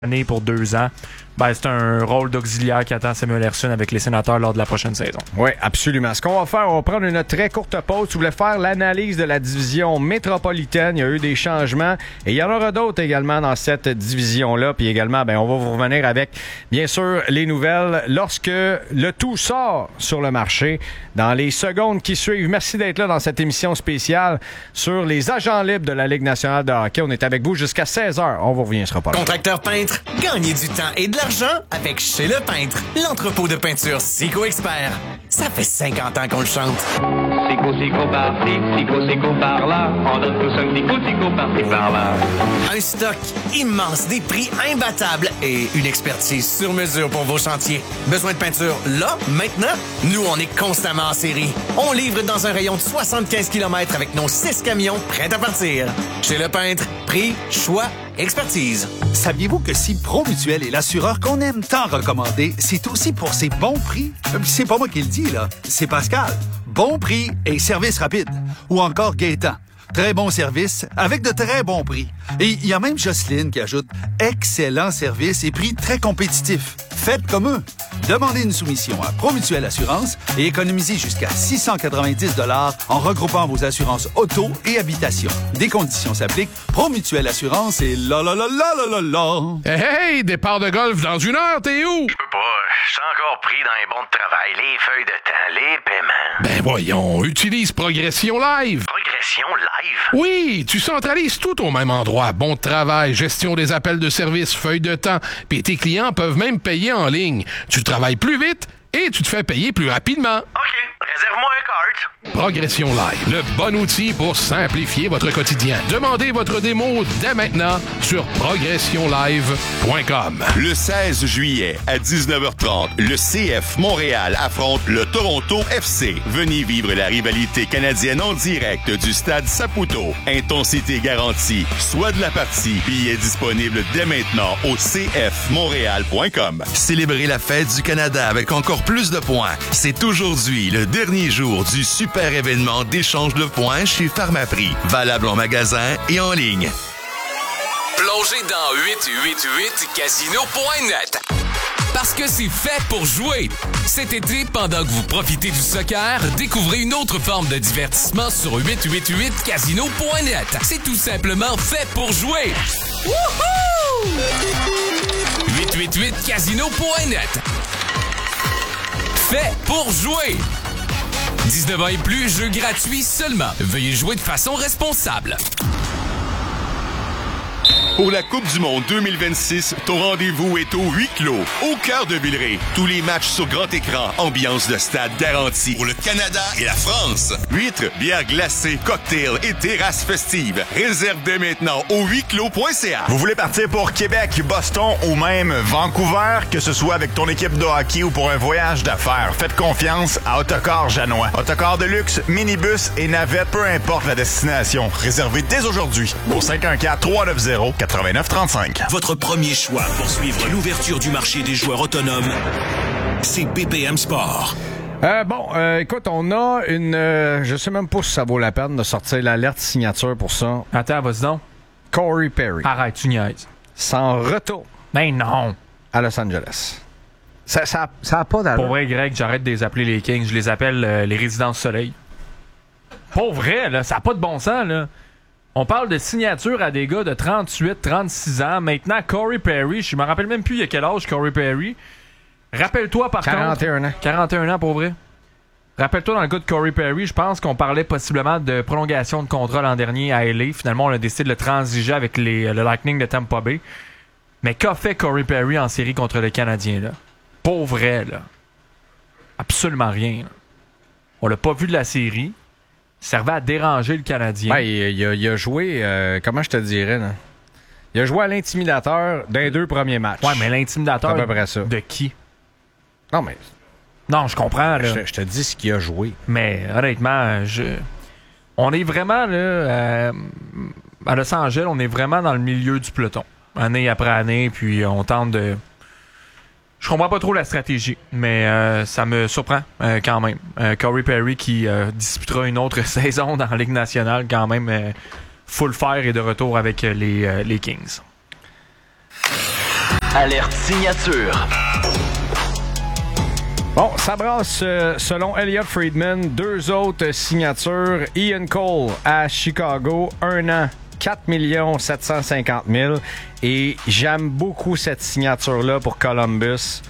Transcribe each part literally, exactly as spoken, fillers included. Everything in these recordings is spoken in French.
année pour deux ans. Ben, c'est un rôle d'auxiliaire qui attend Samuel Ersson avec les Sénateurs lors de la prochaine saison. Oui, absolument. Ce qu'on va faire, on va prendre une très courte pause. Si vous voulez faire l'analyse de la division métropolitaine, il y a eu des changements et il y en aura d'autres également dans cette division-là. Puis également, ben, on va vous revenir avec, bien sûr, les nouvelles lorsque le tout sort sur le marché dans les secondes qui suivent. Merci d'être là dans cette émission spéciale sur les agents libres de la Ligue nationale de hockey. On est avec vous jusqu'à seize heures. On vous revient, ce sera pas long. Contracteur peintre, gagnez du temps et de l'argent avec Chez Le Peintre, l'entrepôt de peinture Sico Expert. Ça fait cinquante ans qu'on le chante. Sico, Sico, par-ci, Sico, Sico, par-là. On donne tous un petit coup, Sico, par-ci, par-là. Un stock immense, des prix imbattables et une expertise sur mesure pour vos chantiers. Besoin de peinture là, maintenant? Nous, on est constamment en série. On livre dans un rayon de soixante-quinze kilomètres avec nos six camions prêts à partir. Chez Le Peintre, prix, choix, expertise. Saviez-vous que si Promutuel est l'assureur qu'on aime tant recommander, c'est aussi pour ses bons prix? C'est pas moi qui le dis, là. C'est Pascal. Bon prix et service rapide. Ou encore Gaétan. Très bon service avec de très bons prix. Et il y a même Jocelyne qui ajoute excellent service et prix très compétitifs. Faites comme eux. Demandez une soumission à Promutuel Assurance et économisez jusqu'à six cent quatre-vingt-dix dollars en regroupant vos assurances auto et habitation. Des conditions s'appliquent. Promutuel Assurance et la la la la la la la. Hey, hey, départ de golf dans une heure, t'es où? Je peux pas, je suis encore pris dans les bons de travail, les feuilles de temps, les paiements. Ben voyons, utilise Progression Live. Progression Live? Oui, tu centralises tout au même endroit. Bon de travail, gestion des appels de service, feuilles de temps, puis tes clients peuvent même payer en ligne. Tu travailles plus vite et tu te fais payer plus rapidement. OK, réserve-moi un cart. Progression Live, le bon outil pour simplifier votre quotidien. Demandez votre démo dès maintenant sur progression live point com. Le seize juillet à dix-neuf heures trente, le C F Montréal affronte le Toronto F C. Venez vivre la rivalité canadienne en direct du stade Saputo. Intensité garantie. Soit de la partie. Billets disponibles dès maintenant au c f montréal point com. Célébrez la fête du Canada avec encore plus de points. C'est aujourd'hui le dernier jour du super événement d'échange de points chez Pharmaprix. Valable en magasin et en ligne. Plongez dans huit huit huit casino point net. Parce que c'est fait pour jouer. Cet été, pendant que vous profitez du soccer, découvrez une autre forme de divertissement sur huit huit huit casino point net. C'est tout simplement fait pour jouer. Wouhou! huit huit huit casino point net. Fait pour jouer. dix-neuf ans et plus, jeu gratuit seulement. Veuillez jouer de façon responsable. Pour la Coupe du Monde deux mille vingt-six, ton rendez-vous est au huis clos, au cœur de Villeray. Tous les matchs sur grand écran, ambiance de stade garantie. Pour le Canada et la France. Huîtres, bières glacées, cocktails et terrasses festives. Réserve dès maintenant au huis clos point c a. Vous voulez partir pour Québec, Boston ou même Vancouver, que ce soit avec ton équipe de hockey ou pour un voyage d'affaires, faites confiance à Autocar Janois. Autocar de luxe, minibus et navette, peu importe la destination. Réservez dès aujourd'hui au cinq un quatre, trois neuf zéro, quatre-vingt-neuf trente-cinq. Votre premier choix pour suivre l'ouverture du marché des joueurs autonomes, c'est B P M Sport. Euh, bon, euh, écoute, on a une... Euh, je sais même pas si ça vaut la peine de sortir l'alerte signature pour ça. Attends, vas-y donc. Corey Perry. Arrête, tu niaises. Sans retour. Ben non. À Los Angeles. Ça, ça, ça a pas d'allure. Pour vrai, Greg, j'arrête de les appeler les Kings. Je les appelle euh, les Résidences Soleil. Pour vrai, là, ça a pas de bon sens, là. On parle de signature à des gars de trente-huit, trente-six ans. Maintenant, Corey Perry, je me rappelle même plus il y a quel âge Corey Perry. Rappelle-toi par quarante et un contre... ans. quarante et un ans, pour vrai. Rappelle-toi, dans le cas de Corey Perry, je pense qu'on parlait possiblement de prolongation de contrat l'an dernier à L A. Finalement, on a décidé de le transiger avec les, le Lightning de Tampa Bay. Mais qu'a fait Corey Perry en série contre le Canadien, là? Pour vrai, là. Absolument rien, là. On l'a pas vu de la série. Servait à déranger le Canadien. Ben, il, il, a, il a joué, euh, comment je te dirais, là? Il a joué à l'intimidateur d'un deux premiers matchs. Ouais, mais l'intimidateur à peu près ça. De qui? Non, mais... Non, je comprends, là. Je, je te dis ce qu'il a joué. Mais honnêtement, je... on est vraiment, là, euh, à Los Angeles, on est vraiment dans le milieu du peloton. Année après année, puis on tente de... Je comprends pas trop la stratégie, mais euh, ça me surprend euh, quand même. Euh, Corey Perry qui euh, disputera une autre saison dans la Ligue nationale, quand même, euh, full fire et de retour avec les, euh, les Kings. Alerte signature. Bon, ça brasse euh, selon Elliot Friedman. Deux autres signatures. Ian Cole à Chicago, un an, quatre millions sept cent cinquante mille. Et j'aime beaucoup cette signature-là pour Columbus.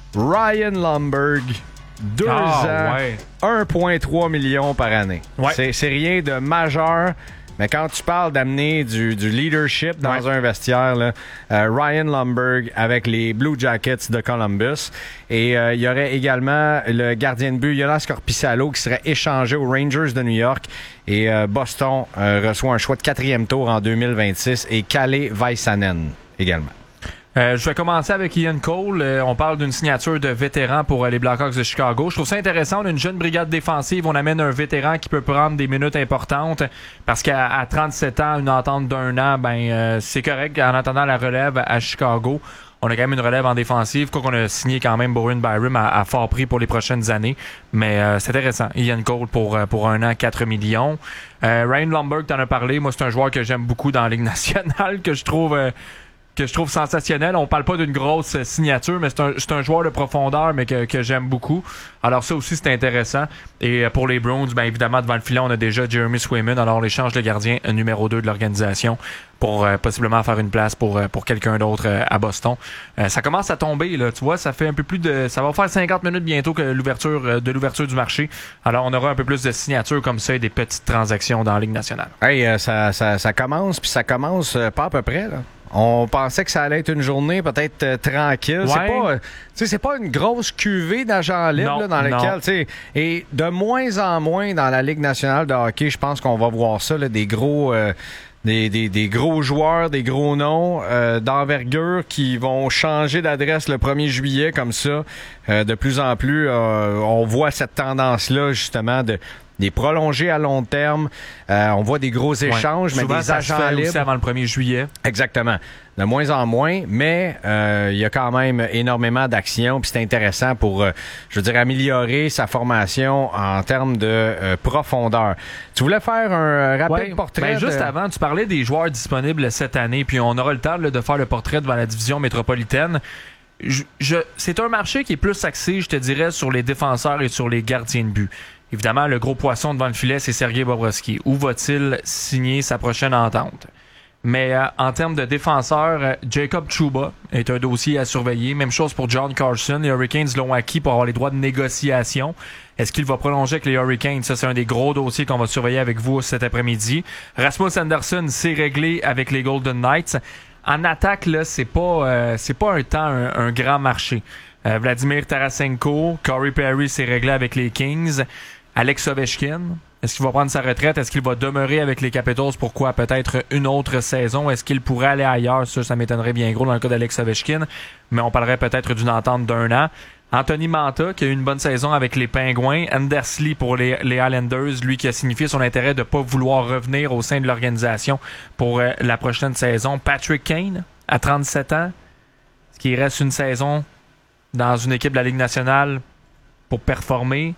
Ryan Lomberg, deux ah, ans, ouais. un virgule trois million par année. Ouais. C'est, c'est rien de majeur. Mais quand tu parles d'amener du, du leadership dans ouais. un vestiaire, là, euh, Ryan Lomberg avec les Blue Jackets de Columbus. Et euh, il y aurait également le gardien de but Jonas Korpisalo qui serait échangé aux Rangers de New York. Et euh, Boston euh, reçoit un choix de quatrième tour en deux mille vingt-six et Kalle Väisänen également. Euh, je vais commencer avec Ian Cole. Euh, on parle d'une signature de vétéran pour euh, les Blackhawks de Chicago. Je trouve ça intéressant. On a une jeune brigade défensive. On amène un vétéran qui peut prendre des minutes importantes parce qu'à à trente-sept ans, une entente d'un an, ben euh, c'est correct en attendant la relève à Chicago. On a quand même une relève en défensive, quoi qu'on a signé quand même Bowen Byram à, à fort prix pour les prochaines années. Mais euh, c'est intéressant. Ian Cole pour, pour un an, quatre millions. Euh, Ryan Lomberg, t'en as parlé. Moi, c'est un joueur que j'aime beaucoup dans la Ligue nationale, que je trouve... Euh, que je trouve sensationnel. On parle pas d'une grosse signature, mais c'est un, c'est un joueur de profondeur, mais que, que j'aime beaucoup. Alors ça aussi, c'est intéressant. Et pour les Browns, bien évidemment, devant le filet, on a déjà Jeremy Swayman. Alors l'échange de gardien numéro deux de l'organisation pour euh, possiblement faire une place pour, pour quelqu'un d'autre euh, à Boston. Euh, ça commence à tomber, là. Tu vois, ça fait un peu plus de... Ça va faire cinquante minutes bientôt que l'ouverture euh, de l'ouverture du marché. Alors on aura un peu plus de signatures comme ça et des petites transactions dans la Ligue nationale. Hey, euh, ça, ça, ça commence, puis ça commence euh, pas à peu près, là. On pensait que ça allait être une journée peut-être euh, tranquille. Ouais. C'est pas, euh, c'est pas une grosse cuvée d'agents libres là, dans laquelle, et de moins en moins dans la Ligue nationale de hockey, je pense qu'on va voir ça, là, des gros, euh, des, des, des gros joueurs, des gros noms euh, d'envergure qui vont changer d'adresse le premier juillet comme ça. Euh, de plus en plus, euh, on voit cette tendance-là justement de des prolongés à long terme. Euh, on voit des gros échanges, ouais. mais Souvent, des ça agents se fait libres. Aussi avant le premier juillet. Exactement. De moins en moins, mais euh, il y a quand même énormément d'actions. Puis c'est intéressant pour, euh, je veux dire, améliorer sa formation en termes de euh, profondeur. Tu voulais faire un rapide ouais. portrait? Ben, de... Juste avant, tu parlais des joueurs disponibles cette année, puis on aura le temps là, de faire le portrait devant la division métropolitaine. Je, je, c'est un marché qui est plus axé, je te dirais, sur les défenseurs et sur les gardiens de but. Évidemment, le gros poisson devant le filet, c'est Sergei Bobrovsky. Où va-t-il signer sa prochaine entente? Mais euh, en termes de défenseurs, euh, Jacob Trouba est un dossier à surveiller. Même chose pour John Carlson. Les Hurricanes l'ont acquis pour avoir les droits de négociation. Est-ce qu'il va prolonger avec les Hurricanes? Ça, c'est un des gros dossiers qu'on va surveiller avec vous cet après-midi. Rasmus Anderson s'est réglé avec les Golden Knights. En attaque, là, c'est pas, euh, c'est pas un temps, un, un grand marché. Euh, Vladimir Tarasenko, Corey Perry s'est réglé avec les Kings. Alex Ovechkin, est-ce qu'il va prendre sa retraite? Est-ce qu'il va demeurer avec les Capitals? Pourquoi? Peut-être une autre saison. Est-ce qu'il pourrait aller ailleurs? Ça, ça m'étonnerait bien gros dans le cas d'Alex Ovechkin. Mais on parlerait peut-être d'une entente d'un an. Anthony Manta, qui a eu une bonne saison avec les Pingouins. Anders Lee pour les, les Islanders, lui qui a signifié son intérêt de ne pas vouloir revenir au sein de l'organisation pour euh, la prochaine saison. Patrick Kane, à trente-sept ans. Est-ce qu'il reste une saison dans une équipe de la Ligue nationale pour performer?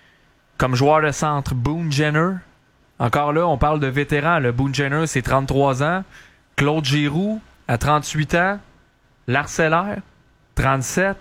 Comme joueur de centre, Boone Jenner. Encore là, on parle de vétéran. Le Boone Jenner, c'est trente-trois ans. Claude Giroux, à trente-huit ans. Larcellaire, trente-sept.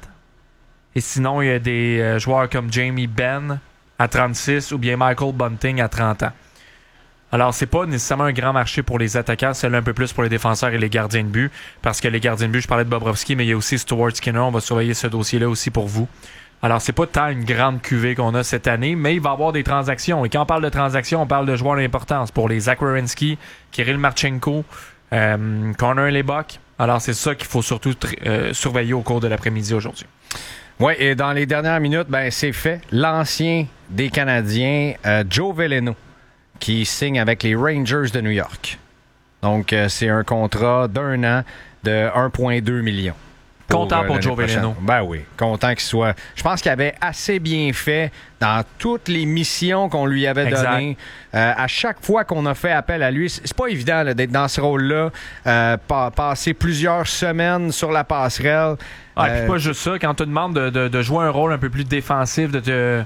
Et sinon, il y a des euh, joueurs comme Jamie Benn, à trente-six, ou bien Michael Bunting, à trente ans. Alors, c'est pas nécessairement un grand marché pour les attaquants, c'est un peu plus pour les défenseurs et les gardiens de but. Parce que les gardiens de but, je parlais de Bobrovsky, mais il y a aussi Stuart Skinner. On va surveiller ce dossier-là aussi pour vous. Alors, c'est pas tant une grande cuvée qu'on a cette année, mais il va y avoir des transactions. Et quand on parle de transactions, on parle de joueurs d'importance pour les Zach Werenski, Kirill Marchenko, euh, Connor Lebock. Alors, c'est ça qu'il faut surtout tr- euh, surveiller au cours de l'après-midi aujourd'hui. Oui, et dans les dernières minutes, ben c'est fait. L'ancien des Canadiens, euh, Joe Veleno, qui signe avec les Rangers de New York. Donc, euh, c'est un contrat d'un an de un virgule deux million. Content pour, pour euh, Joe Veleno. Ben oui, content qu'il soit. Je pense qu'il avait assez bien fait dans toutes les missions qu'on lui avait exact. données. Euh, à chaque fois qu'on a fait appel à lui, c'est, c'est pas évident là, d'être dans ce rôle-là, euh, pa- passer plusieurs semaines sur la passerelle. Ah, euh, puis pas juste ça, quand on te demande de, de, de jouer un rôle un peu plus défensif, de te...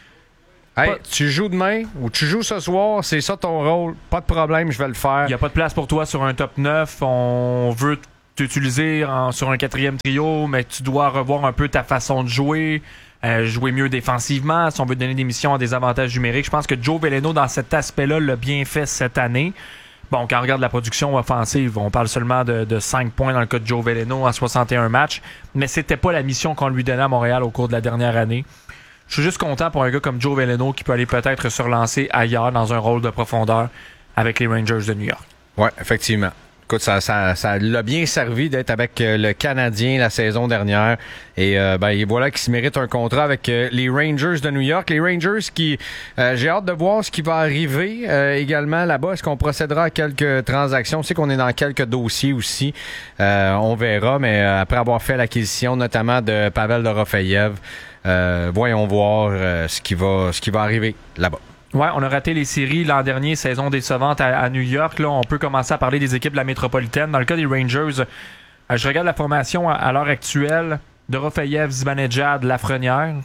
Hey, pas... tu joues demain ou tu joues ce soir, c'est ça ton rôle, pas de problème, je vais le faire. Il n'y a pas de place pour toi sur un top neuf, on veut t'utiliser en, sur un quatrième trio, mais tu dois revoir un peu ta façon de jouer, euh, jouer mieux défensivement, si on veut donner des missions à des avantages numériques. Je pense que Joe Veleno, dans cet aspect-là, l'a bien fait cette année. Bon, quand on regarde la production offensive, on parle seulement de, de cinq points dans le cas de Joe Veleno en soixante et un matchs, mais c'était pas la mission qu'on lui donnait à Montréal au cours de la dernière année. Je suis juste content pour un gars comme Joe Veleno qui peut aller peut-être se relancer ailleurs dans un rôle de profondeur avec les Rangers de New York. Oui, effectivement. Écoute, ça, ça, ça l'a bien servi d'être avec euh, le Canadien la saison dernière. Et euh, ben, et voilà qu'il se mérite un contrat avec euh, les Rangers de New York. Les Rangers qui, euh, j'ai hâte de voir ce qui va arriver euh, également là-bas. Est-ce qu'on procédera à quelques transactions? On sait qu'on est dans quelques dossiers aussi. Euh, on verra, mais euh, après avoir fait l'acquisition notamment de Pavel Dorofeyev, euh, voyons voir euh, ce qui va, ce qui va arriver là-bas. Ouais, on a raté les séries l'an dernier, saison décevante à, à New York. Là, on peut commencer à parler des équipes de la métropolitaine. Dans le cas des Rangers, euh, je regarde la formation à, à l'heure actuelle. Dorofeyev, Zibanejad, Lafrenière.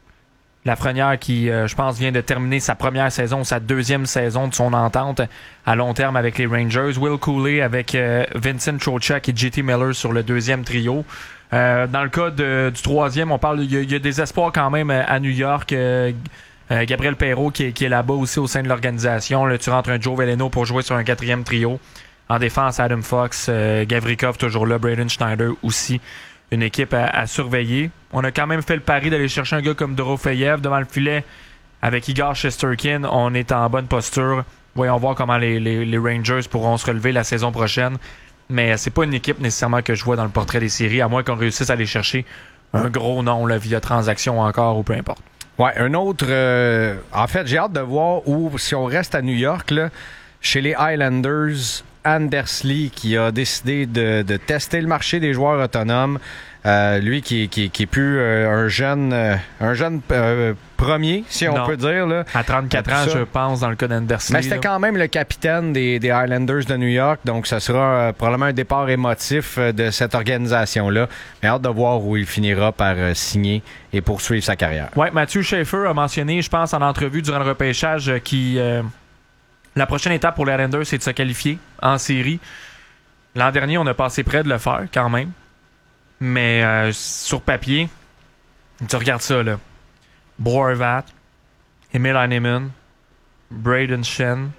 Lafrenière qui, euh, je pense, vient de terminer sa première saison, sa deuxième saison de son entente à long terme avec les Rangers. Will Cooley avec euh, Vincent Trocheck et J T Miller sur le deuxième trio. Euh, dans le cas de, du troisième, on parle, il y, y a des espoirs quand même à New York. Euh, Euh, Gabriel Perreault qui est, qui est là-bas aussi au sein de l'organisation. Là, tu rentres un Joe Veleno pour jouer sur un quatrième trio. En défense, Adam Fox, euh, Gavrikov toujours là, Braden Schneider aussi. Une équipe à, à surveiller. On a quand même fait le pari d'aller chercher un gars comme Dorofeyev devant le filet. Avec Igor Shesterkin, on est en bonne posture. Voyons voir comment les, les, les Rangers pourront se relever la saison prochaine. Mais c'est pas une équipe nécessairement que je vois dans le portrait des séries, à moins qu'on réussisse à aller chercher un gros nom là, via transaction encore ou peu importe. Ouais, un autre... Euh, en fait, j'ai hâte de voir où, si on reste à New York, là, chez les Islanders, Anders Lee qui a décidé de, de tester le marché des joueurs autonomes. Euh, lui qui, qui, qui est plus euh, un jeune euh, un jeune euh, premier, si on non. peut dire. Là. À trente-quatre ans, je pense, dans le cas d'Anders Lee. Mais c'était là. Quand même le capitaine des, des Islanders de New York, donc ça sera euh, probablement un départ émotif euh, de cette organisation-là. Mais hâte de voir où il finira par euh, signer et poursuivre sa carrière. Ouais, Mathieu Schaefer a mentionné, je pense, en entrevue durant le repêchage, euh, qui euh, la prochaine étape pour les Islanders, c'est de se qualifier en série. L'an dernier, on a passé près de le faire, quand même. Mais euh, sur papier, tu regardes ça, là. Bo Horvat, Emil Heinemann, Braden Shen,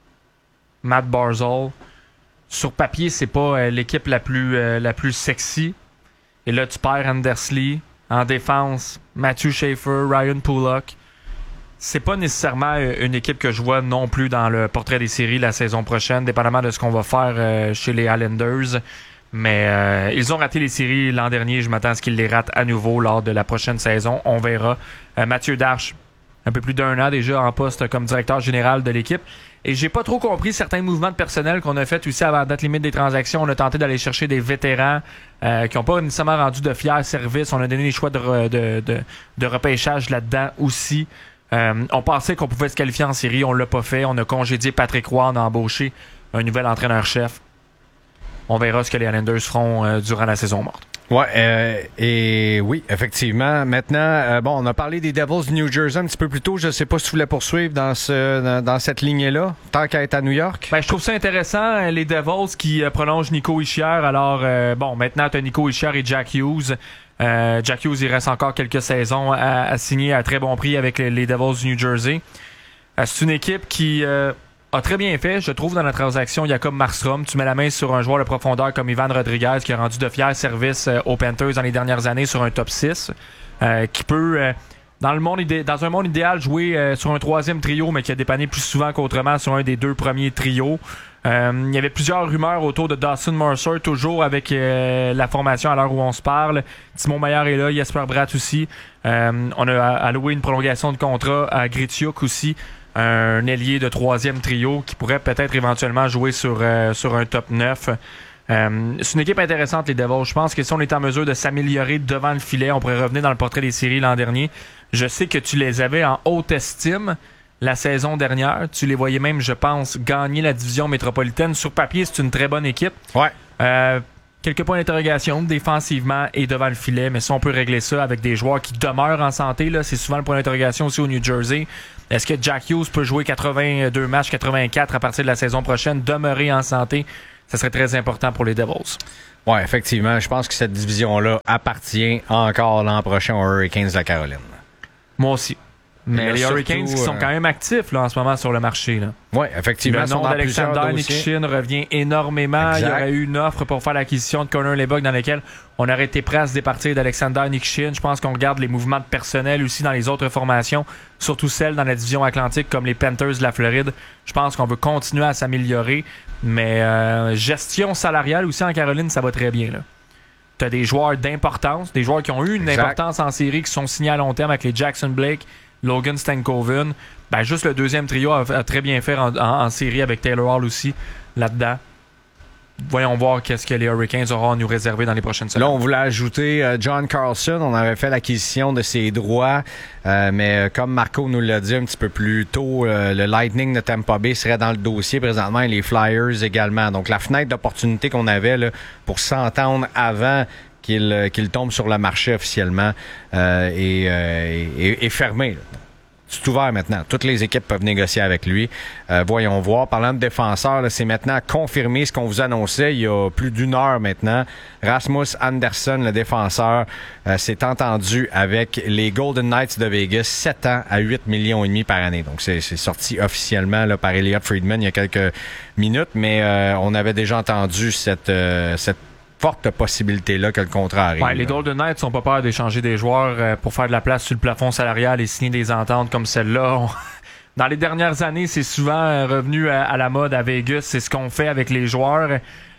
Matt Barzal. Sur papier, c'est pas euh, l'équipe la plus, euh, la plus sexy. Et là, tu perds Anders Lee. En défense, Matthew Schaefer, Ryan Pulock. C'est pas nécessairement une équipe que je vois non plus dans le portrait des séries la saison prochaine, dépendamment de ce qu'on va faire euh, chez les Islanders. Mais euh, ils ont raté les séries l'an dernier. Je m'attends à ce qu'ils les ratent à nouveau lors de la prochaine saison. On verra. Euh, Mathieu Darche, un peu plus d'un an déjà en poste comme directeur général de l'équipe. Et j'ai pas trop compris certains mouvements de personnel qu'on a fait aussi avant la date limite des transactions. On a tenté d'aller chercher des vétérans euh, qui n'ont pas nécessairement rendu de fiers services. On a donné des choix de, de, de, de repêchage là-dedans aussi. Euh, on pensait qu'on pouvait se qualifier en série. On l'a pas fait. On a congédié Patrick Roy. On a embauché un nouvel entraîneur-chef. On verra ce que les Islanders feront euh, durant la saison morte. Ouais, euh, et oui, effectivement. Maintenant, euh, bon, on a parlé des Devils du New Jersey un petit peu plus tôt. Je sais pas si tu voulais poursuivre dans ce dans, dans cette lignée-là, tant qu'à être à New York. Ben, je trouve ça intéressant, les Devils qui euh, prolongent Nico Hischier. Alors, euh, bon, maintenant, tu as Nico Hischier et Jack Hughes. Euh, Jack Hughes, il reste encore quelques saisons à, à signer à très bon prix avec les, les Devils du New Jersey. Euh, c'est une équipe qui... Euh, a très bien fait, je trouve, dans la transaction Jacob Markstrom. Tu mets la main sur un joueur de profondeur comme Ivan Rodriguez qui a rendu de fiers services euh, aux Panthers dans les dernières années sur un top six, euh, qui peut, euh, dans le monde idé- dans un monde idéal, jouer euh, sur un troisième trio, mais qui a dépanné plus souvent qu'autrement sur un des deux premiers trios. Euh, il y avait plusieurs rumeurs autour de Dawson Mercer, toujours avec euh, la formation à l'heure où on se parle. Simon Maillard est là, Jesper Bratt aussi. Euh, on a alloué une prolongation de contrat à Gritiuk aussi. Un ailier de troisième trio qui pourrait peut-être éventuellement jouer sur, euh, sur un top neuf. Euh, c'est une équipe intéressante, les Devils. Je pense que si on est en mesure de s'améliorer devant le filet, on pourrait revenir dans le portrait des séries l'an dernier. Je sais que tu les avais en haute estime la saison dernière. Tu les voyais même, je pense, gagner la division métropolitaine. Sur papier, c'est une très bonne équipe. Ouais. Euh, quelques points d'interrogation défensivement et devant le filet, mais si on peut régler ça avec des joueurs qui demeurent en santé, là, c'est souvent le point d'interrogation aussi au New Jersey. Est-ce que Jack Hughes peut jouer quatre-vingt-deux matchs, quatre-vingt-quatre à partir de la saison prochaine, demeurer en santé? ça serait très important pour les Devils. Oui, effectivement. Je pense que cette division-là appartient encore l'an prochain aux Hurricanes de la Caroline. Moi aussi. Mais là, les Hurricanes surtout, qui sont euh... quand même actifs là, en ce moment sur le marché. Oui, effectivement. Le nom d'Alexander Nikishin revient énormément. Exact. Il y aurait eu une offre pour faire l'acquisition de Connor Leboeck dans laquelle on aurait été prêt à se départir d'Alexander Nikishin. Je pense qu'on regarde les mouvements de personnel aussi dans les autres formations, surtout celles dans la division Atlantique comme les Panthers de la Floride. Je pense qu'on veut continuer à s'améliorer. Mais euh, gestion salariale aussi en Caroline, ça va très bien. Tu as des joueurs d'importance, des joueurs qui ont eu une exact. importance en série, qui sont signés à long terme avec les Jackson Blake, Logan Stankoven. Ben, juste le deuxième trio a, a très bien fait en, en, en série avec Taylor Hall aussi là-dedans. Voyons voir qu'est-ce que les Hurricanes auront à nous réserver dans les prochaines semaines. Là, on voulait ajouter euh, John Carlson. On avait fait l'acquisition de ses droits. Euh, mais euh, comme Marco nous l'a dit un petit peu plus tôt, euh, le Lightning de Tampa Bay serait dans le dossier présentement et les Flyers également. Donc, la fenêtre d'opportunité qu'on avait là, pour s'entendre avant qu'il, euh, qu'il tombe sur le marché officiellement euh, est, euh, est, est fermée. Là. C'est ouvert maintenant. Toutes les équipes peuvent négocier avec lui. Euh, voyons voir. Parlant de défenseurs, là, c'est maintenant confirmé ce qu'on vous annonçait il y a plus d'une heure maintenant. Rasmus Andersson, le défenseur, euh, s'est entendu avec les Golden Knights de Vegas, sept ans à huit millions et demi par année. Donc, c'est, c'est sorti officiellement là, par Elliot Friedman il y a quelques minutes, mais euh, on avait déjà entendu cette, euh, cette forte possibilité-là que le contrat arrive. Ouais, les Golden Knights sont pas peur d'échanger des joueurs euh, pour faire de la place sur le plafond salarial et signer des ententes comme celle-là. On... Dans les dernières années, c'est souvent euh, revenu à, à la mode à Vegas. C'est ce qu'on fait avec les joueurs.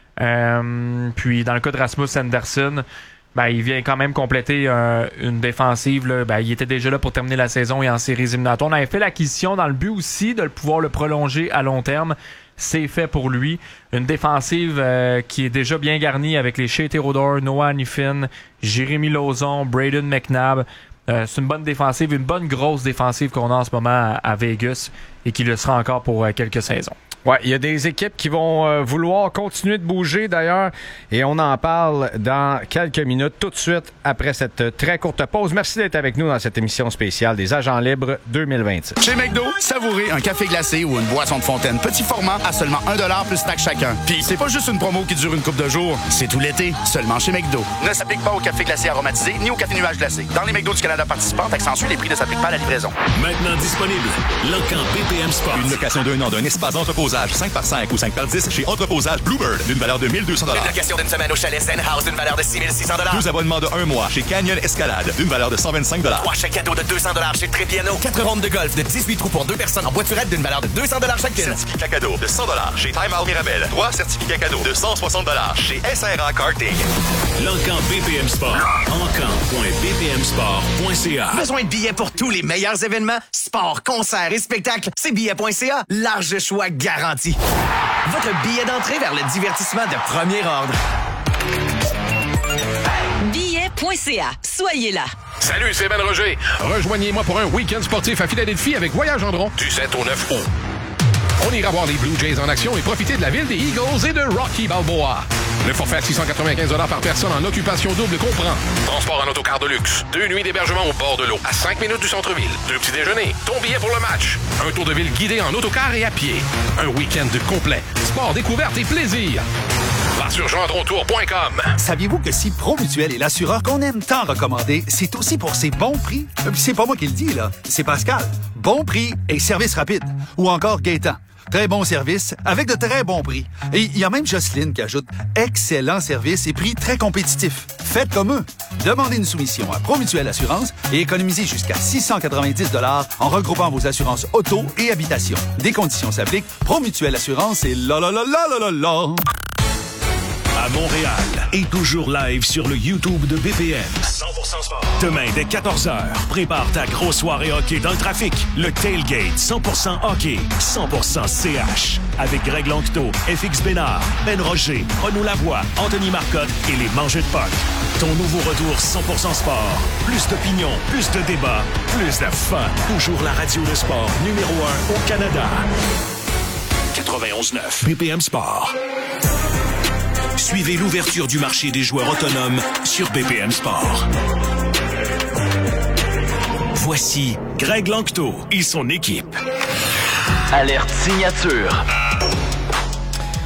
Euh, puis dans le cas de Rasmus Andersson, ben, il vient quand même compléter euh, une défensive. Là. Ben, il était déjà là pour terminer la saison et en séries éliminatoires. On avait fait l'acquisition dans le but aussi de pouvoir le prolonger à long terme. C'est fait pour lui. Une défensive euh, qui est déjà bien garnie avec les Shea Theodore, Noah Hanifin, Jérémy Lauzon, Braden McNabb. Euh, c'est une bonne défensive, une bonne grosse défensive qu'on a en ce moment à, à Vegas et qui le sera encore pour euh, quelques saisons. Ouais, il y a des équipes qui vont euh, vouloir continuer de bouger d'ailleurs et on en parle dans quelques minutes tout de suite après cette très courte pause. Merci d'être avec nous dans cette émission spéciale des Agents libres deux mille vingt-six. Chez McDo, savourez un café glacé ou une boisson de fontaine petit format à seulement un dollar plus taxe chacun. Puis c'est pas juste une promo qui dure une couple de jours, c'est tout l'été, seulement chez McDo. Ne s'applique pas au café glacé aromatisé ni au café nuage glacé. Dans les McDo du Canada participants, taxe en sus, les prix ne s'appliquent pas à la livraison. Maintenant disponible, L'Encan B P M Sport. Une location d'un an d'un espace d'entreposage cinq par cinq ou cinq par dix chez Entreposage Bluebird d'une valeur de mille deux cents dollars. Une location d'une semaine au chalet Zen House d'une valeur de six mille six cents dollars. Deux abonnements de un mois chez Canyon Escalade d'une valeur de cent vingt-cinq dollars. Trois chèques cadeaux de deux cents dollars chez Trépiano. Quatre rondes de golf de dix-huit trous pour deux personnes en voiturette d'une valeur de deux cents dollars chacune. Certificat cadeau de cent dollars chez Time Out Mirabel. Trois certificats cadeaux de cent soixante dollars chez S R A Karting. L'Encan B P M Sport. encan point b p m sport point c a. Besoin de billets pour tous les meilleurs événements? Sport, concerts et spectacles? C'est billets point c a. Large choix garanti. Votre billet d'entrée vers le divertissement de premier ordre. billets point c a. Soyez là. Salut, c'est Ben Roger. Rejoignez-moi pour un week-end sportif à Philadelphie avec Voyage Gendron du sept au neuf août. On ira voir les Blue Jays en action et profiter de la ville des Eagles et de Rocky Balboa. Le forfait à six cent quatre-vingt-quinze dollars par personne en occupation double comprend transport en autocar de luxe, deux nuits d'hébergement au bord de l'eau, à cinq minutes du centre-ville, deux petits déjeuners, ton billet pour le match, un tour de ville guidé en autocar et à pied, un week-end complet, sport, découverte et plaisir. Va sur gendron tour point com. Saviez-vous que si Promutuel est l'assureur qu'on aime tant recommander, c'est aussi pour ses bons prix? C'est pas moi qui le dis, là. C'est Pascal. Bon prix et service rapide. Ou encore Gaétan. Très bon service avec de très bons prix. Et il y a même Jocelyne qui ajoute excellent service et prix très compétitifs. Faites comme eux. Demandez une soumission à Promutuel Assurance et économisez jusqu'à six cent quatre-vingt-dix dollars en regroupant vos assurances auto et habitation. Des conditions s'appliquent. Promutuel Assurance et la la la la la la la. À Montréal et toujours live sur le YouTube de B P M. cent pour cent sport. Demain dès quatorze heures, prépare ta grosse soirée hockey dans le trafic. Le Tailgate cent pour cent hockey, cent pour cent C H. Avec Greg Lanctot, F X Bénard, Ben Roger, Renaud Lavoie, Anthony Marcotte et les Mangeux de Puck. Ton nouveau retour cent pour cent sport. Plus d'opinion, plus de débats, plus de fun. Toujours la radio de sport numéro un au Canada. quatre-vingt-onze neuf B P M Sport. Suivez l'ouverture du marché des joueurs autonomes sur B P M Sport. Voici Greg Lanctot et son équipe. Alerte signature.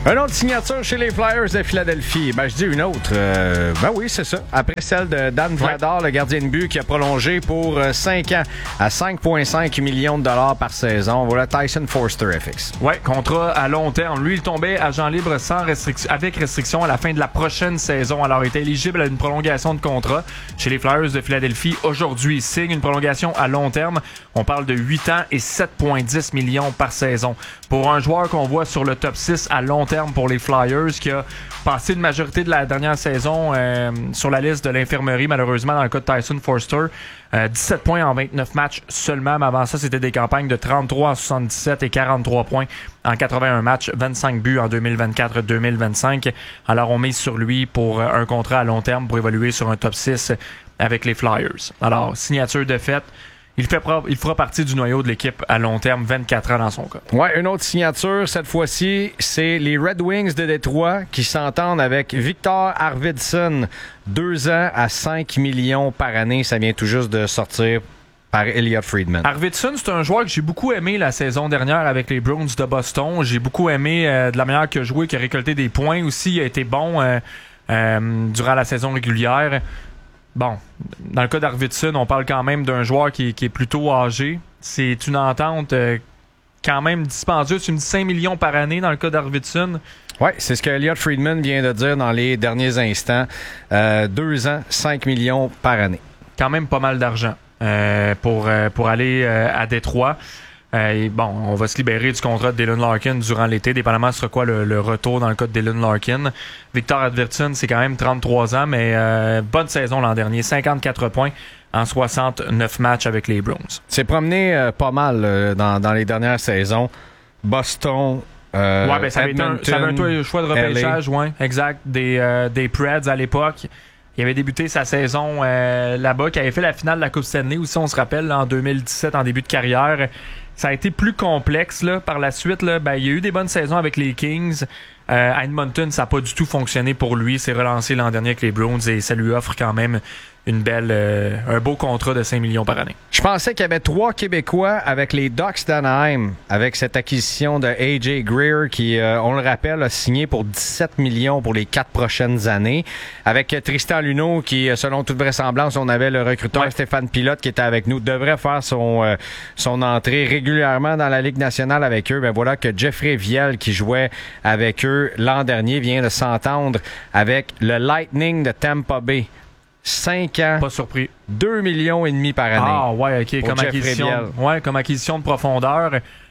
Une autre signature chez les Flyers de Philadelphie. Ben, je dis une autre. Euh, ben oui, c'est ça. Après celle de Dan Vladar, ouais. le gardien de but qui a prolongé pour cinq ans à cinq virgule cinq millions de dollars par saison. Voilà Tyson Foerster F X. Ouais, contrat à long terme. Lui, il tombait agent libre sans restriction, avec restriction à la fin de la prochaine saison. Alors, il était éligible à une prolongation de contrat chez les Flyers de Philadelphie. Aujourd'hui, il signe une prolongation à long terme. On parle de huit ans et sept virgule dix millions par saison. Pour un joueur qu'on voit sur le top six à long terme pour les Flyers, qui a passé une majorité de la dernière saison euh, sur la liste de l'infirmerie, malheureusement, dans le cas de Tyson Foerster. Euh, dix-sept points en vingt-neuf matchs seulement, mais avant ça, c'était des campagnes de trente-trois en soixante-dix-sept et quarante-trois points en quatre-vingt-un matchs, vingt-cinq buts en deux mille vingt-quatre deux mille vingt-cinq. Alors, on mise sur lui pour un contrat à long terme pour évoluer sur un top six avec les Flyers. Alors, signature de fait. Il, fait pro- il fera partie du noyau de l'équipe à long terme, vingt-quatre ans dans son cas. Ouais, une autre signature, cette fois-ci, c'est les Red Wings de Détroit qui s'entendent avec Victor Arvidsson. Deux ans à cinq millions par année. Ça vient tout juste de sortir par Elliot Friedman. Arvidsson, c'est un joueur que j'ai beaucoup aimé la saison dernière avec les Bruins de Boston. J'ai beaucoup aimé euh, de la manière qu'il a joué, qu'il a récolté des points aussi. Il a été bon euh, euh, durant la saison régulière. Bon, dans le cas d'Arvidsson, on parle quand même d'un joueur qui, qui est plutôt âgé. C'est une entente euh, quand même dispendieuse. Tu me dis cinq millions par année dans le cas d'Arvidsson. Oui, c'est ce que Elliot Friedman vient de dire dans les derniers instants. Euh, deux ans, cinq millions par année. Quand même pas mal d'argent euh, pour, euh, pour aller euh, à Détroit. Euh, et bon, on va se libérer du contrat de Dylan Larkin durant l'été, dépendamment ce sera quoi le, le retour dans le cas de Dylan Larkin. Victor Arvidsson, c'est quand même trente-trois ans, mais euh, bonne saison l'an dernier, cinquante-quatre points en soixante-neuf matchs avec les Bruins. C'est promené euh, pas mal euh, dans, dans les dernières saisons. Boston, euh, ouais, ben, ça, Edmonton, avait été un, ça avait été un choix de repêchage, ouais, exact, des, euh, des Preds à l'époque. Il avait débuté sa saison euh, là-bas, qui avait fait la finale de la Coupe Stanley aussi, on se rappelle, là, en deux mille dix-sept, en début de carrière. Ça a été plus complexe là, par la suite. Là, ben, il y a eu des bonnes saisons avec les Kings. Euh, à Edmonton, ça n'a pas du tout fonctionné pour lui. Il s'est relancé l'an dernier avec les Bruins et ça lui offre quand même une belle, euh, un beau contrat de cinq millions par année. Je pensais qu'il y avait trois Québécois avec les Ducks d'Anaheim, avec cette acquisition de A J Greer qui, euh, on le rappelle, a signé pour dix-sept millions pour les quatre prochaines années. Avec Tristan Luneau qui, selon toute vraisemblance, on avait le recruteur ouais. Stéphane Pilote qui était avec nous, devrait faire son, euh, son entrée régulièrement dans la Ligue nationale avec eux. Ben voilà que Jeffrey Viel, qui jouait avec eux l'an dernier, vient de s'entendre avec le Lightning de Tampa Bay. cinq ans. Pas surpris. deux millions et demi par année. Ah ouais, ok, comme acquisition, ouais, comme acquisition de profondeur.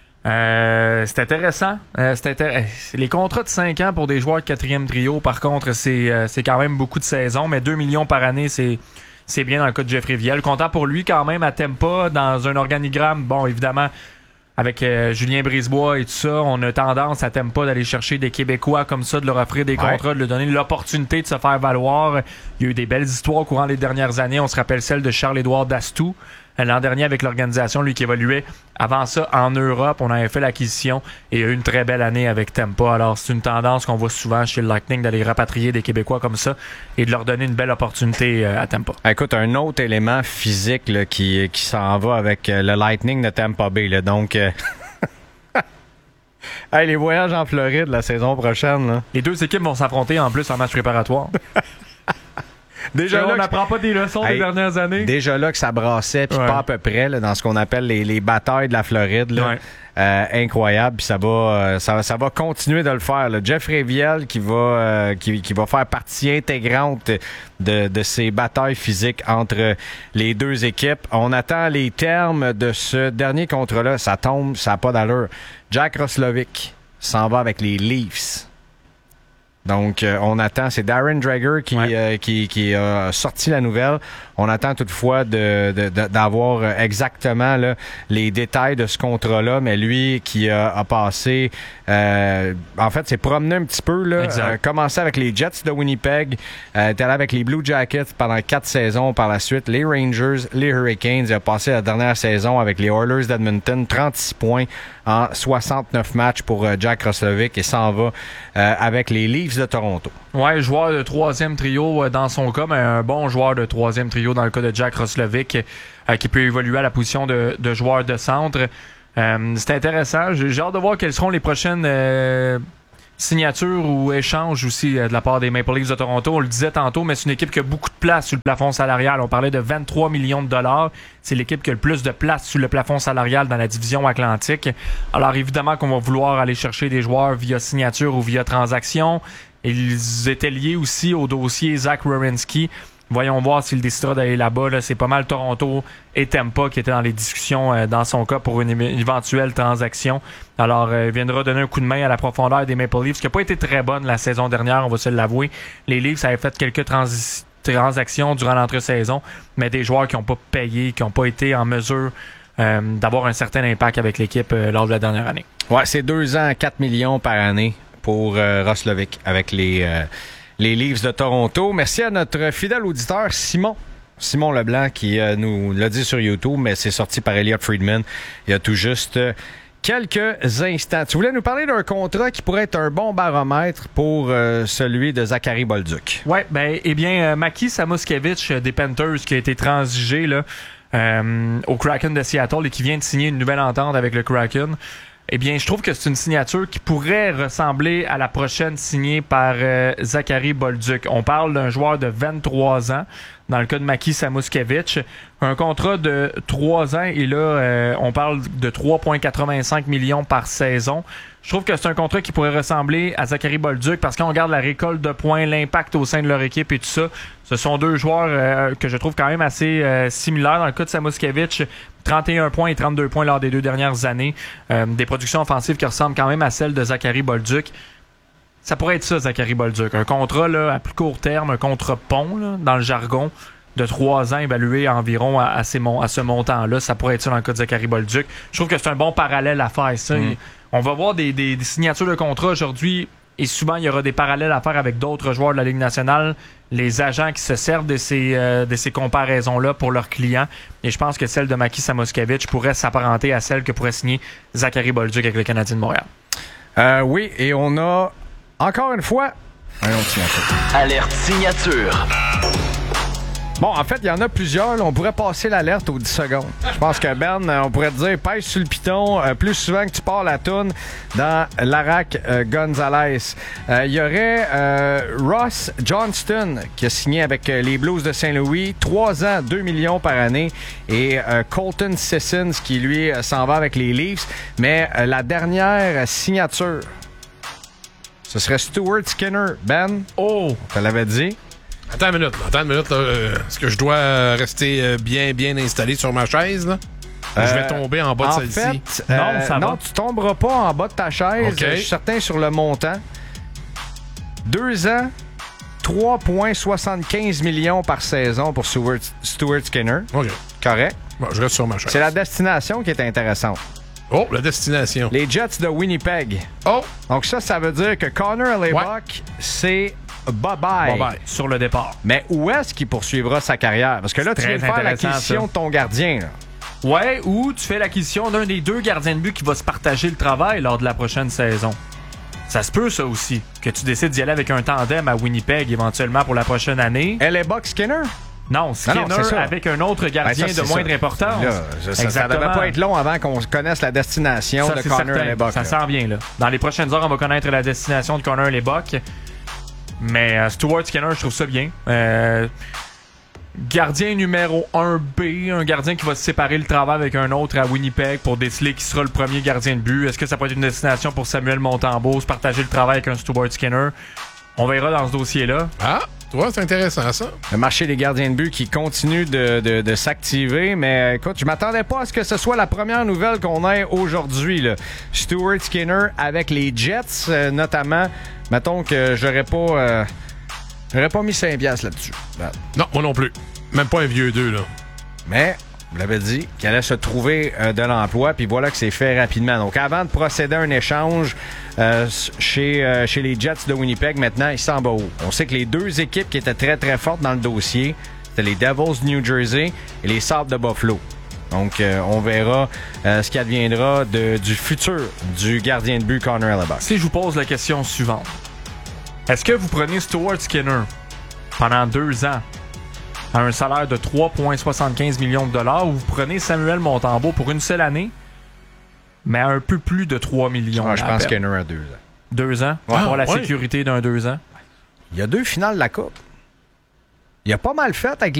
Euh, c'est intéressant. Euh, c'est intér- Les contrats de cinq ans pour des joueurs de quatrième trio, par contre, c'est, euh, c'est quand même beaucoup de saisons, mais deux millions par année, c'est, c'est bien dans le cas de Jeffrey Viel. Content pour lui quand même à Tampa, dans un organigramme, bon, évidemment, avec euh, Julien Brisebois et tout ça, on a tendance à Tampa d'aller chercher des Québécois comme ça, de leur offrir des contrats, ouais. de leur donner l'opportunité de se faire valoir. Il y a eu des belles histoires au courant des dernières années. On se rappelle celle de Charles-Édouard Dastou, l'an dernier avec l'organisation, lui qui évoluait avant ça en Europe. On avait fait l'acquisition et il y a eu une très belle année avec Tampa. Alors c'est une tendance qu'on voit souvent chez le Lightning d'aller rapatrier des Québécois comme ça et de leur donner une belle opportunité à Tampa. Écoute, un autre élément physique là, qui, qui s'en va avec le Lightning de Tampa Bay. Là, donc... Euh... hey, les voyages en Floride la saison prochaine. Là. Les deux équipes vont s'affronter en plus en match préparatoire. Déjà là, on n'apprend pas des leçons hey, des dernières années. Déjà là que ça brassait, puis ouais. pas à peu près, là, dans ce qu'on appelle les, les batailles de la Floride. Là. Ouais. Euh, incroyable, puis ça va, euh, ça, ça va continuer de le faire. Là. Jeffrey Viel qui va, euh, qui, qui va faire partie intégrante de, de ces batailles physiques entre les deux équipes. On attend les termes de ce dernier contrat-là. Ça tombe, ça n'a pas d'allure. Jack Roslovic s'en va avec les Leafs. Donc, euh, on attend, c'est Darren Dreger qui, ouais. euh, qui, qui a sorti la nouvelle. On attend toutefois de, de, de, d'avoir exactement là, les détails de ce contrat-là, mais lui qui a, a passé, euh, en fait, s'est promené un petit peu, là, euh, commencé avec les Jets de Winnipeg, euh, est allé avec les Blue Jackets pendant quatre saisons par la suite, les Rangers, les Hurricanes, il a passé la dernière saison avec les Oilers d'Edmonton, trente-six points en soixante-neuf matchs pour euh, Jack Roslovic et s'en va euh, avec les Leafs de Toronto. Ouais, joueur de troisième trio euh, dans son cas, mais un bon joueur de troisième trio dans le cas de Jack Roslovic euh, qui peut évoluer à la position de, de joueur de centre. Euh, c'est intéressant. J'ai, j'ai hâte de voir quelles seront les prochaines euh, signature ou échange aussi euh, de la part des Maple Leafs de Toronto. On le disait tantôt, mais c'est une équipe qui a beaucoup de place sur le plafond salarial. On parlait de vingt-trois millions de dollars. C'est l'équipe qui a le plus de place sur le plafond salarial dans la division Atlantique. Alors évidemment qu'on va vouloir aller chercher des joueurs via signature ou via transaction. Ils étaient liés aussi au dossier Zach Werenski. Voyons voir s'il décidera d'aller là-bas. Là. C'est pas mal Toronto et Tampa qui étaient dans les discussions euh, dans son cas pour une, une éventuelle transaction. Alors, euh, il viendra donner un coup de main à la profondeur des Maple Leafs, qui n'a pas été très bonne la saison dernière, on va se l'avouer. Les Leafs avaient fait quelques transi- transactions durant l'entre-saison, mais des joueurs qui n'ont pas payé, qui n'ont pas été en mesure euh, d'avoir un certain impact avec l'équipe euh, lors de la dernière année. Ouais, c'est deux ans, quatre millions par année pour euh, Roslovic avec les... Euh Les Leafs de Toronto. Merci à notre fidèle auditeur Simon. Simon Leblanc qui euh, nous l'a dit sur YouTube, mais c'est sorti par Elliot Friedman il y a tout juste euh, quelques instants. Tu voulais nous parler d'un contrat qui pourrait être un bon baromètre pour euh, celui de Zachary Bolduc. Oui, ben, eh bien, euh, Maki Samoskevich euh, des Panthers qui a été transigé là, euh, au Kraken de Seattle et qui vient de signer une nouvelle entente avec le Kraken. Eh bien, je trouve que c'est une signature qui pourrait ressembler à la prochaine signée par euh, Zachary Bolduc. On parle d'un joueur de vingt-trois ans, dans le cas de Maki Samoskevich. Un contrat de trois ans et là, euh, on parle de trois virgule quatre-vingt-cinq millions par saison. Je trouve que c'est un contrat qui pourrait ressembler à Zachary Bolduc parce qu'on regarde la récolte de points, l'impact au sein de leur équipe et tout ça. Ce sont deux joueurs euh, que je trouve quand même assez euh, similaires. Dans le cas de Samoskevich, trente et un points et trente-deux points lors des deux dernières années. Euh, des productions offensives qui ressemblent quand même à celles de Zachary Bolduc. Ça pourrait être ça, Zachary Bolduc. Un contrat là, à plus court terme, un contrat pont là, dans le jargon, de trois ans évalué à environ à, à, ces mon- à ce montant-là. Ça pourrait être ça dans le cas de Zachary Bolduc. Je trouve que c'est un bon parallèle à faire, ça. Mm. On va voir des, des, des signatures de contrat aujourd'hui et souvent, il y aura des parallèles à faire avec d'autres joueurs de la Ligue nationale, les agents qui se servent de ces, euh, de ces comparaisons-là pour leurs clients. Et je pense que celle de Maki Samoskevich pourrait s'apparenter à celle que pourrait signer Zachary Bolduc avec le Canadien de Montréal. Euh, oui, et on a encore une fois un autre signature. Alerte signature. Bon, en fait, il y en a plusieurs. Là. On pourrait passer l'alerte aux dix secondes. Je pense que Ben, on pourrait te dire, pèse sur le piton euh, plus souvent que tu pars la toune dans Larac euh, Gonzalez. Il euh, y aurait euh, Ross Johnston qui a signé avec euh, les Blues de Saint-Louis. Trois ans, deux millions par année. Et euh, Colton Sissons qui, lui, euh, s'en va avec les Leafs. Mais euh, la dernière signature, ce serait Stuart Skinner. Ben, oh, on te l'avait dit. Attends une minute, là. Attends une minute. Là. Euh, est-ce que je dois rester euh, bien, bien installé sur ma chaise, là? Ou Euh, je vais tomber en bas de en celle-ci? fait, euh, Non, ça non, va. tu tomberas pas en bas de ta chaise. OK. Je suis certain sur le montant. Deux ans, trois virgule soixante-quinze millions par saison pour Stuart, Stuart Skinner. OK. Correct. Bon, je reste sur ma chaise. C'est la destination qui est intéressante. Oh, la destination. Les Jets de Winnipeg. Oh! Donc ça, ça veut dire que Connor Lebock, Ouais. c'est bye-bye. Bye-bye. Sur le départ. Mais où est-ce qu'il poursuivra sa carrière? Parce que là, tu Très viens de faire intéressant, l'acquisition ça. de ton gardien. Là. Ouais, ou tu fais l'acquisition d'un des deux gardiens de but qui va se partager le travail lors de la prochaine saison. Ça se peut, ça aussi, que tu décides d'y aller avec un tandem à Winnipeg éventuellement pour la prochaine année. Lebock Skinner? Non, Skinner Non, non, c'est ça. avec un autre gardien Ben, ça, de c'est moindre ça. importance. Là, ça, ça, ça Exactement. devait pas être long avant qu'on connaisse la destination Ça, de c'est Connor certain. Lebock. Ça là. s'en vient, là. Dans les prochaines heures, on va connaître la destination de Connor Lebock. Mais euh, Stuart Skinner, je trouve ça bien. Euh, gardien numéro un B, un gardien qui va se séparer le travail avec un autre à Winnipeg pour déceler qui sera le premier gardien de but. Est-ce que ça peut être une destination pour Samuel Montembeault, se partager le travail avec un Stuart Skinner? On verra dans ce dossier-là. Ah, toi, c'est intéressant, ça. Le marché des gardiens de but qui continue de, de, de s'activer. Mais écoute, je m'attendais pas à ce que ce soit la première nouvelle qu'on ait aujourd'hui. Là. Stuart Skinner avec les Jets, euh, notamment. Mettons que j'aurais pas... Euh, j'aurais pas mis cinq piastres là-dessus. Ben. Non, moi non plus. Même pas un vieux deux, là. Mais, vous l'avez dit, qu'il allait se trouver euh, de l'emploi, puis voilà que c'est fait rapidement. Donc, avant de procéder à un échange euh, chez, euh, chez les Jets de Winnipeg, maintenant, il s'en va où? On sait que les deux équipes qui étaient très, très fortes dans le dossier, c'était les Devils de New Jersey et les Sabres de Buffalo. Donc, euh, on verra euh, ce qui adviendra de, du futur du gardien de but Connor Lebock. Si je vous pose la question suivante, est-ce que vous prenez Stuart Skinner pendant deux ans à un salaire de trois virgule soixante-quinze millions de dollars ou vous prenez Samuel Montembeault pour une seule année, mais à un peu plus de trois millions? Ah, je à pense peine? Skinner a deux ans. Deux ans. On va Ah, avoir la ouais. sécurité d'un deux ans. Il y a deux finales de la Coupe. Il a pas mal fait avec